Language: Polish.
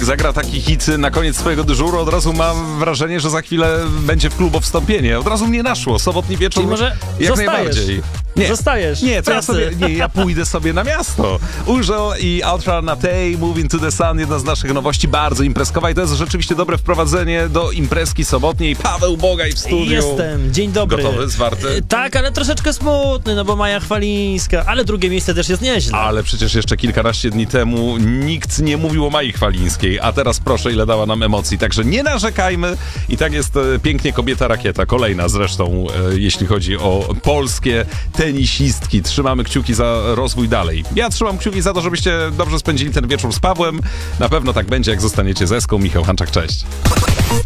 Pawłownik zagra taki hit na koniec swojego dyżuru, od razu mam wrażenie, że za chwilę będzie w klubu wstąpienie. Od razu mnie naszło. Sobotni wieczór Czyli może jak zostajesz. najbardziej. Nie. Zostajesz. Nie, ja pójdę sobie na miasto. Urzo i Ultra Natei, Moving to the Sun, jedna z naszych nowości, bardzo imprezkowa i to jest rzeczywiście dobre wprowadzenie do imprezki sobotniej. Paweł Bogaj w studiu. Jestem, dzień dobry. Gotowy, zwarty? Tak, ale troszeczkę smutny, no bo Maja Chwalińska, ale drugie miejsce też jest nieźle. Ale przecież jeszcze kilkanaście dni temu nikt nie mówił o Mai Chwalińskiej, a teraz proszę, ile dała nam emocji. Także nie narzekajmy i tak jest pięknie Kobieta Rakieta, kolejna zresztą, jeśli chodzi o polskie tenisistki. Trzymamy kciuki za rozwój dalej. Ja trzymam kciuki za to, żebyście dobrze spędzili ten wieczór z Pawłem. Na pewno tak będzie, jak zostaniecie z Eską. Michał Hanczak, cześć.